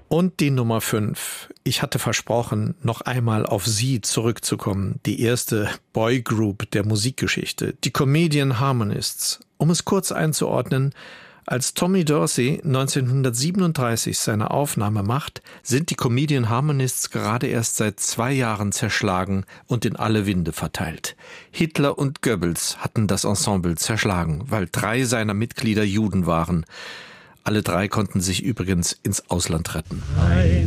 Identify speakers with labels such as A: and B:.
A: Und die Nummer 5. Ich hatte versprochen, noch einmal auf sie zurückzukommen. Die erste Boygroup der Musikgeschichte, die Comedian Harmonists. Um es kurz einzuordnen, als Tommy Dorsey 1937 seine Aufnahme macht, sind die Comedian Harmonists gerade erst seit 2 Jahren zerschlagen und in alle Winde verteilt. Hitler und Goebbels hatten das Ensemble zerschlagen, weil 3 seiner Mitglieder Juden waren. Alle 3 konnten sich übrigens ins Ausland retten.